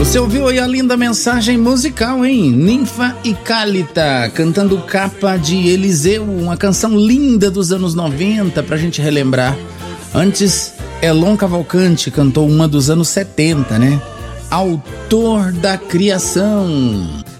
Você ouviu aí a linda mensagem musical, hein? Ninfa e Cálita cantando Capa de Eliseu, uma canção linda dos anos 90 pra gente relembrar. Antes, Elon Cavalcante cantou uma dos anos 70, né? Autor da Criação.